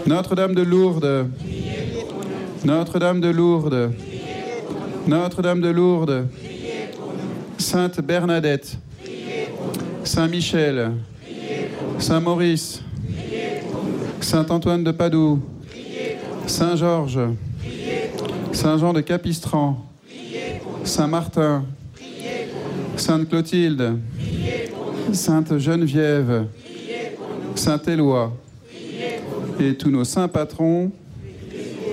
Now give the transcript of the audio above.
Notre-Dame de Lourdes, Notre-Dame de Lourdes, Notre-Dame de Lourdes, Sainte Bernadette, Saint-Michel, Saint-Maurice, Saint-Antoine de Padoue, Saint-Georges, Saint-Jean de Capistran, Saint-Martin, Sainte Clotilde, Sainte Geneviève, Saint Éloi et tous nos saints patrons